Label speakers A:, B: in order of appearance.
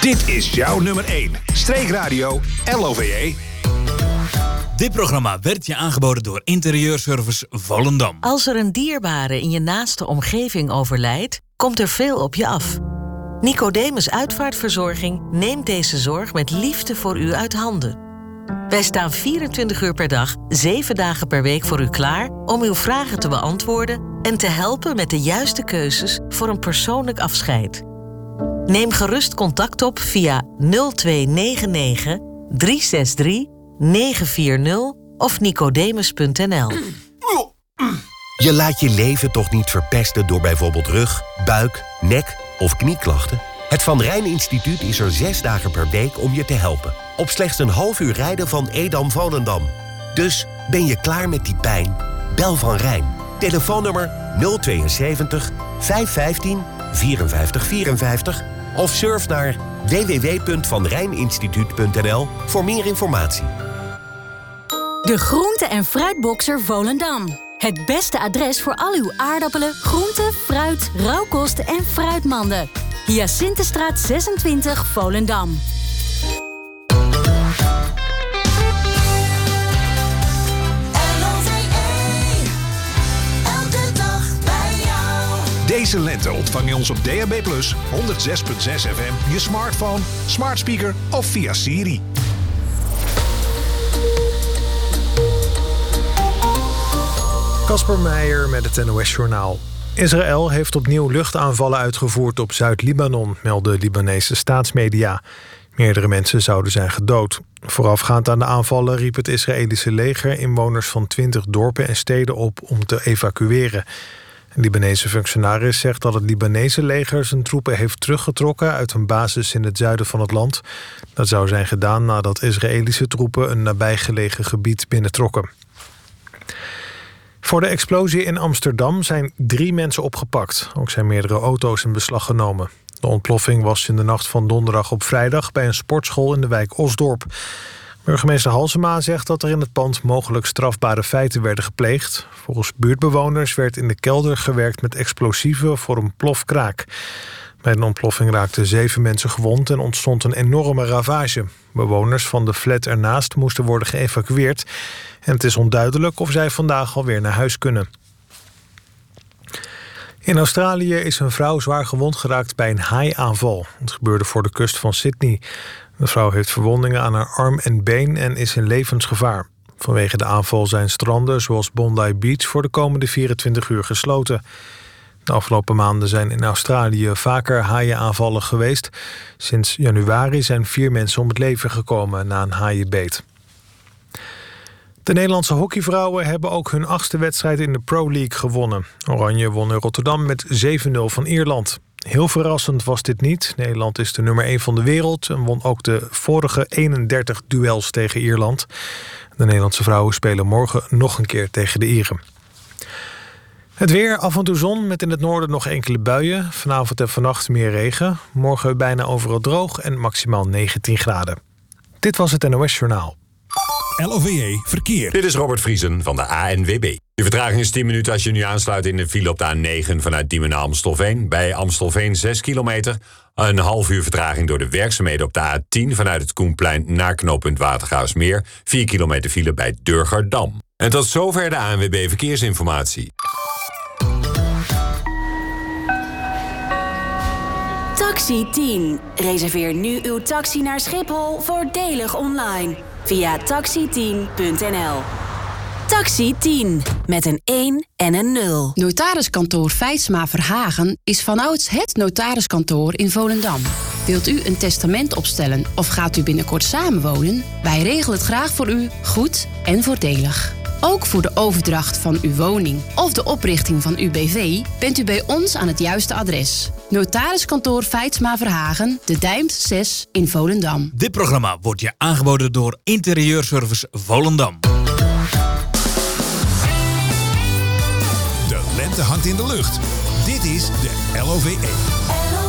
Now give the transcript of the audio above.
A: Dit is jouw nummer 1 streekradio LOVE.
B: Dit programma werd je aangeboden door Interieurservice Volendam.
C: Als er een dierbare in je naaste omgeving overlijdt, komt er veel op je af. Nicodemus Uitvaartverzorging neemt deze zorg met liefde voor u uit handen. Wij staan 24 uur per dag, 7 dagen per week voor u klaar om uw vragen te beantwoorden en te helpen met de juiste keuzes voor een persoonlijk afscheid. Neem gerust contact op via 0299 363 940 of nicodemus.nl.
D: Je laat je leven toch niet verpesten door bijvoorbeeld rug, buik, nek of knieklachten? Het Van Rijn Instituut is er 6 dagen per week om je te helpen. Op slechts een half uur rijden van Edam-Volendam. Dus ben je klaar met die pijn? Bel Van Rijn. Telefoonnummer 072 515 5454 of surf naar www.vanrijninstituut.nl voor meer informatie.
E: De Groente- en Fruitboxer Volendam. Het beste adres voor al uw aardappelen, groenten, fruit, rauwkost en fruitmanden. Hyacinthestraat 26 Volendam.
A: Deze lente ontvang je ons op DAB+, 106.6 FM, je smartphone, smart speaker of via Siri.
F: Casper Meijer met het NOS-journaal. Israël heeft opnieuw luchtaanvallen uitgevoerd op Zuid-Libanon, melden Libanese staatsmedia. Meerdere mensen zouden zijn gedood. Voorafgaand aan de aanvallen riep het Israëlische leger inwoners van 20 dorpen en steden op om te evacueren. Een Libanese functionaris zegt dat het Libanese leger zijn troepen heeft teruggetrokken uit een basis in het zuiden van het land. Dat zou zijn gedaan nadat Israëlische troepen een nabijgelegen gebied binnentrokken. Voor de explosie in Amsterdam zijn 3 mensen opgepakt. Ook zijn meerdere auto's in beslag genomen. De ontploffing was in de nacht van donderdag op vrijdag bij een sportschool in de wijk Osdorp. Burgemeester Halsema zegt dat er in het pand mogelijk strafbare feiten werden gepleegd. Volgens buurtbewoners werd in de kelder gewerkt met explosieven voor een plofkraak. Bij een ontploffing raakten 7 mensen gewond en ontstond een enorme ravage. Bewoners van de flat ernaast moesten worden geëvacueerd. En het is onduidelijk of zij vandaag alweer naar huis kunnen. In Australië is een vrouw zwaar gewond geraakt bij een haaiaanval. Het gebeurde voor de kust van Sydney. De vrouw heeft verwondingen aan haar arm en been en is in levensgevaar. Vanwege de aanval zijn stranden zoals Bondi Beach voor de komende 24 uur gesloten. De afgelopen maanden zijn in Australië vaker haaienaanvallen geweest. Sinds januari zijn 4 mensen om het leven gekomen na een haaienbeet. De Nederlandse hockeyvrouwen hebben ook hun 8e wedstrijd in de Pro League gewonnen. Oranje won in Rotterdam met 7-0 van Ierland. Heel verrassend was dit niet. Nederland is de nummer 1 van de wereld en won ook de vorige 31 duels tegen Ierland. De Nederlandse vrouwen spelen morgen nog een keer tegen de Ieren. Het weer, af en toe zon, met in het noorden nog enkele buien. Vanavond en vannacht meer regen. Morgen bijna overal droog en maximaal 19 graden. Dit was het NOS Journaal.
A: LOVE Verkeer.
G: Dit is Robert Vriesen van de ANWB. De vertraging is 10 minuten als je nu aansluit in de file op de A9 vanuit Diemen naar Amstelveen. Bij Amstelveen 6 kilometer. Een half uur vertraging door de werkzaamheden op de A10 vanuit het Koenplein naar knooppunt Watergraafsmeer. 4 kilometer file bij Durgerdam. En tot zover de ANWB Verkeersinformatie.
E: Taxi 10. Reserveer nu uw taxi naar Schiphol voordelig online. Via taxi10.nl. Taxi 10. Met een 1 en een 0.
H: Notariskantoor Feitsma Verhagen is vanouds het notariskantoor in Volendam. Wilt u een testament opstellen of gaat u binnenkort samenwonen? Wij regelen het graag voor u, goed en voordelig. Ook voor de overdracht van uw woning of de oprichting van uw BV bent u bij ons aan het juiste adres. Notariskantoor Feitsma Verhagen, de Dijmt 6 in Volendam.
B: Dit programma wordt je aangeboden door Interieurservice Volendam.
A: De lente hangt in de lucht. Dit is de LOVE.